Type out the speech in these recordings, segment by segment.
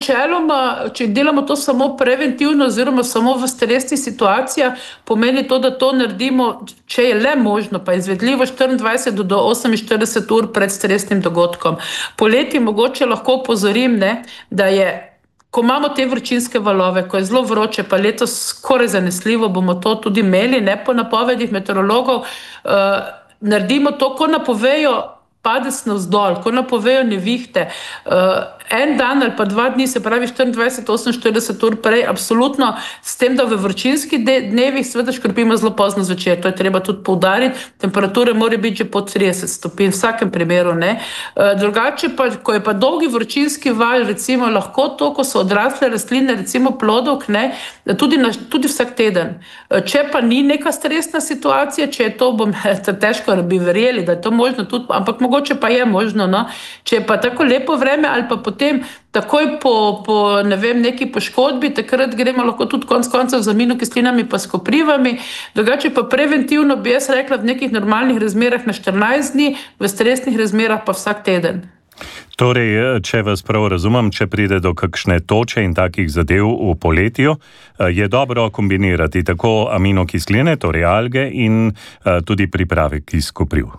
načeloma, če delamo to samo preventivno oziroma samo v stresnih situacijah, pomeni to, da to naredimo, če je le možno, pa izvedljivo 24 do 48 ur pred stresnim dogodkom. Poleti mogoče lahko opozorim, ne, da je, ko imamo te vročinske valove, ko je zelo vroče, pa letos skoraj zanesljivo bomo to tudi imeli, ne, po napovedih meteorologov, naredimo to, ko napovejo padec navzdol, ko napovejo nevihte, en dan ali pa 2 dni, se pravi 24-48 ur prej, absolutno s tem, da v vročinskih dnevih seveda škropimo zelo pozno zvečer, to je treba tudi poudariti, temperature morajo biti že po 30 stopinj v vsakem primeru, ne. Drugače pa, ko je pa dolgi vročinski val, recimo lahko to, ko so odrasle rastline, recimo plodovk, ne, tudi vsak teden. Če pa ni neka stresna situacija, če je to, težko bi verjeli, da je to možno tudi, ampak mogoče pa je možno, no. Če je pa tako lepo vreme ali pa potem takoj po ne vem, neki poškodbi, takrat gremo lahko tudi konec koncev z aminokislinami pa s koprivami. Drugače pa preventivno bi jaz rekla v nekih normalnih razmerah na 14 dni, v stresnih razmerah pa vsak teden. Torej, če vas prav razumem, če pride do kakšne toče in takih zadev v poletju, je dobro kombinirati tako aminokisline, torej alge in tudi pripravek iz kopriv.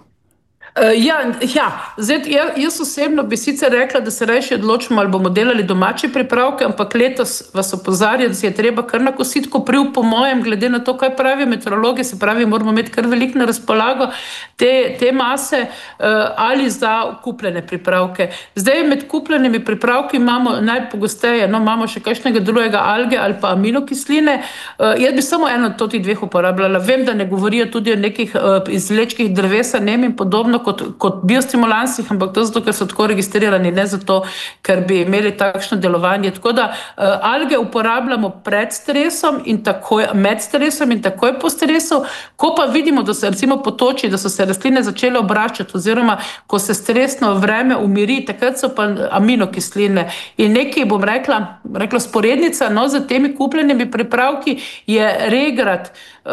Zdaj, jaz osebno bi sicer rekla, da se rajši odločimo, ali bomo delali domače pripravke, ampak letos vas opozarjam, da si je treba kar nakositi kopriv, po mojem, glede na to, kaj pravijo meteorologi, se pravi, moramo imeti kar veliko na razpolago te mase ali za kupljene pripravke. Zdaj, med kupljenimi pripravki imamo najpogosteje, imamo še kakšnega drugega alge ali pa aminokisline. Jaz bi samo eno od teh dveh uporabljala. Vem, da ne govorijo tudi o nekih izvlečkih drevesa, nem in podobno, kot biostimulantsih, ampak to zato, ker so tako registrirani, ne zato, ker bi imeli takšno delovanje. Tako da alge uporabljamo pred stresom in takoj med stresom in takoj po stresu, ko pa vidimo, da se recimo potoči, da so se rastline začele obračati oziroma ko se stresno vreme umiri, takrat so pa aminokisline. In nekaj, bom rekla sporednica, za temi kupljenimi pripravki je regrat,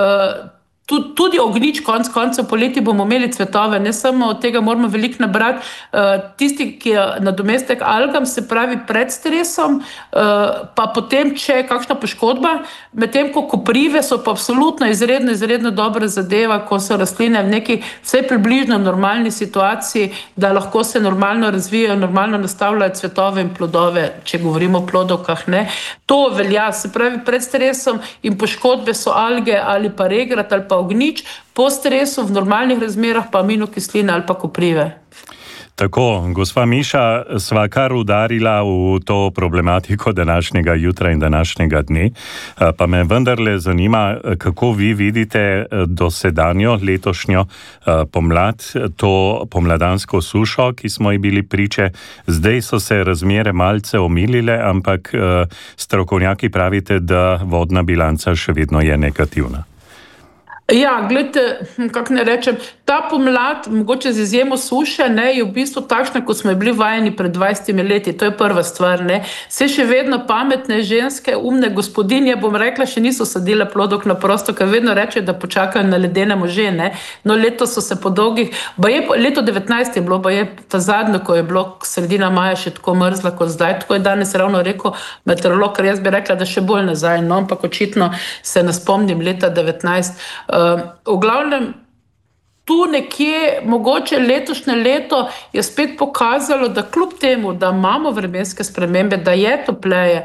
tudi ognjič, koncev poleti bomo imeli cvetove, ne samo od tega moramo veliko nabrati. Tisti, ki je nadomestek algam, se pravi pred stresom, pa potem, če je kakšna poškodba, medtem ko koprive so pa absolutno izredno dobra zadeva, ko so rastline v neki vsaj približno normalni situaciji, da lahko se normalno razvijajo, normalno nastavljajo cvetove in plodove, če govorimo o plodovkah, ne. To velja, se pravi pred stresom in poškodbe so alge ali pa regrat ali pa ognjič, po stresu v normalnih razmerah pa aminokisline ali pa koprive. Tako, gospa Miša, sva kar udarila v to problematiko današnjega jutra in današnjega dne, pa me vendarle zanima, kako vi vidite dosedanjo letošnjo pomlad, to pomladansko sušo, ki smo ji bili priče. Zdaj so se razmere malce omilile, ampak strokovnjaki pravite, da vodna bilanca še vedno je negativna. Ja, gledajte, kako ne rečem, ta pomlad, mogoče z izjemo suše, ne, je v bistvu takšna, kot smo bili vajeni pred 20 leti, to je prva stvar, ne. Vse še vedno pametne ženske, umne gospodinje, bom rekla, še niso sadile plodovk na prosto, ker vedno rečejo, da počakajo na ledene može, ne. No, letos so se po dolgih, leto 19 je bilo, ta zadnje, ko je bilo sredina maja še tako mrzla kot zdaj, tako je danes ravno rekel meteorolog, ker jaz bi rekla, da še bolj nazaj, no, ampak očitno se ne spomnim leta 19. V glavnem, tu nekje, mogoče letošnje leto je spet pokazalo, da kljub temu, da imamo vremenske spremembe, da je topleje,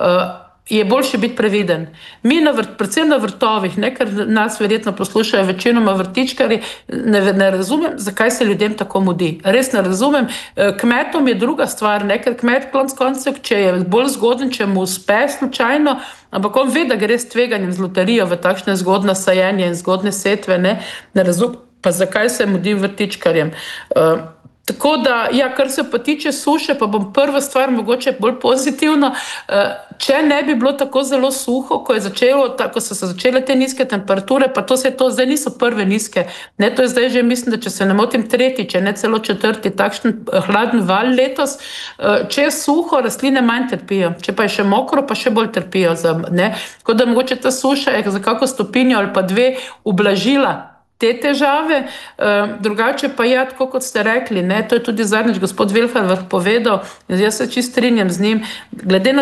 je boljše biti previden. Mi, predvsem na vrtovih, ne, ker nas verjetno poslušajo večinoma vrtičkarji, ne razumem, zakaj se ljudem tako mudi. Res ne razumem. Kmetom je druga stvar, ne, ker kmet koncev, če je bolj zgoden, če mu uspe slučajno, ampak on ve, da gre s tveganjem z loterijo v takšne zgodna sajenje in zgodne setve, ne razumem, pa zakaj se mudi vrtičkarjem. Tako da, ja, kar se pa tiče suše, pa bom prva stvar mogoče bolj pozitivno, če ne bi bilo tako zelo suho, ko so se začele te nizke temperature, pa zdaj niso prve nizke, ne, to je zdaj že, mislim, da če se ne motim, tretji, če ne celo četrti, takšen hladen val letos, če je suho, rastline manj trpijo, če pa je še mokro, pa še bolj trpijo, ne, tako da mogoče ta suša je za kako stopinjo ali pa 2 ublažila te težave, drugače pa je, tako kot ste rekli, ne, to je tudi zadnjič gospod Velhar povedal, jaz se čisto strinjam z njim, glede na